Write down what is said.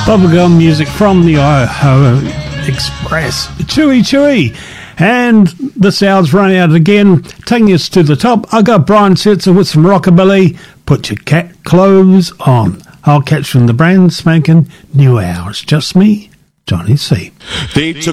Bubblegum music from the Idaho Express. Chewy, chewy. And the sound's running out again, taking us to the top. I got Brian Setzer with some rockabilly. Put your cat clothes on. I'll catch from the brand spanking new hours. Just me, Johnny C. They took